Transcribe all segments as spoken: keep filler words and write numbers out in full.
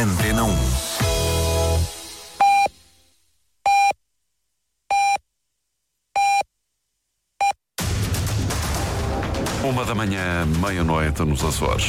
Antena um. Uma da manhã, meia-noite nos Açores.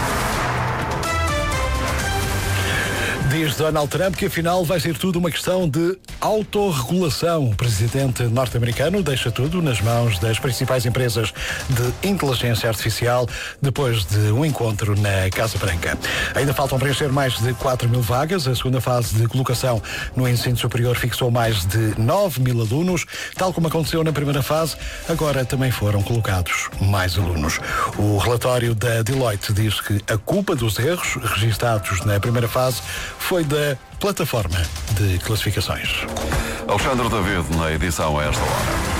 Diz Donald Trump que afinal vai ser tudo uma questão de autorregulação. O presidente norte-americano deixa tudo nas mãos das principais empresas de inteligência artificial depois de um encontro na Casa Branca. Ainda faltam preencher mais de quatro mil vagas. A segunda fase de colocação no ensino superior fixou mais de nove mil alunos. Tal como aconteceu na primeira fase, agora também foram colocados mais alunos. O relatório da Deloitte diz que a culpa dos erros registados na primeira fase foi da plataforma de classificações. Alexandre David na edição a esta hora.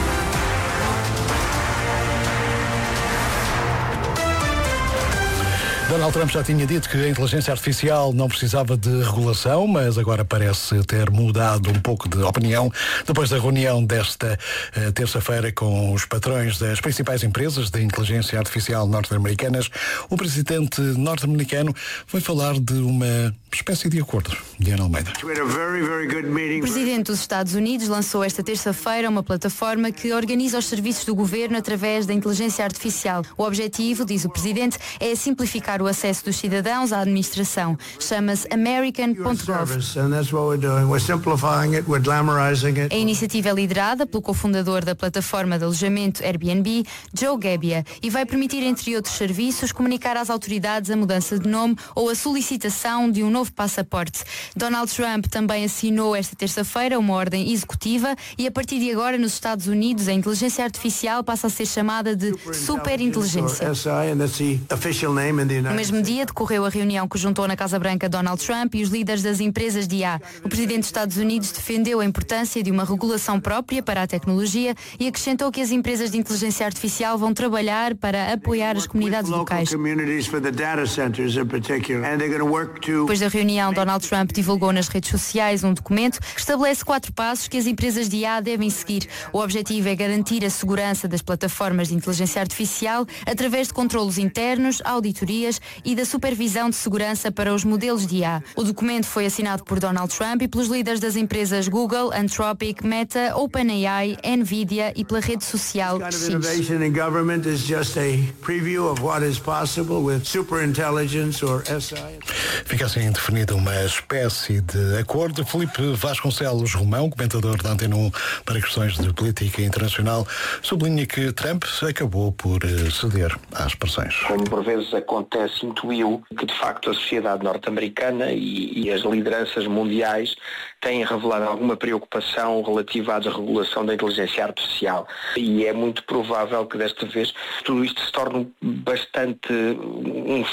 Donald Trump já tinha dito que a inteligência artificial não precisava de regulação, mas agora parece ter mudado um pouco de opinião depois da reunião desta uh, terça-feira com os patrões das principais empresas de inteligência artificial norte-americanas. O presidente norte-americano foi falar de uma espécie de acordo. Diana Almeida. O presidente dos Estados Unidos lançou esta terça-feira uma plataforma que organiza os serviços do governo através da inteligência artificial. O objetivo, diz o presidente, é simplificar o acesso dos cidadãos à administração. Chama-se American ponto gov. A iniciativa é liderada pelo cofundador da plataforma de alojamento Airbnb, Joe Gebbia, e vai permitir, entre outros serviços, comunicar às autoridades a mudança de nome ou a solicitação de um novo passaporte. Donald Trump também assinou esta terça-feira uma ordem executiva e a partir de agora nos Estados Unidos a inteligência artificial passa a ser chamada de superinteligência. No mesmo dia decorreu a reunião que juntou na Casa Branca Donald Trump e os líderes das empresas de I A. O presidente dos Estados Unidos defendeu a importância de uma regulação própria para a tecnologia e acrescentou que as empresas de inteligência artificial vão trabalhar para apoiar as comunidades locais. Depois da reunião, Donald Trump divulgou nas redes sociais um documento que estabelece quatro passos que as empresas de I A devem seguir. O objetivo é garantir a segurança das plataformas de inteligência artificial através de controlos internos, auditorias e da supervisão de segurança para os modelos de I A. O documento foi assinado por Donald Trump e pelos líderes das empresas Google, Anthropic, Meta, OpenAI, Nvidia e pela rede social X. Fica assim definida uma espécie de acordo. Filipe Vasconcelos Romão, comentador da Antena um para questões de política internacional, sublinha que Trump acabou por ceder às pressões. Como por vezes acontece, intuiu que de facto a sociedade norte-americana e, e as lideranças mundiais têm revelado alguma preocupação relativa à desregulação da inteligência artificial e é muito provável que desta vez tudo isto se torne bastante um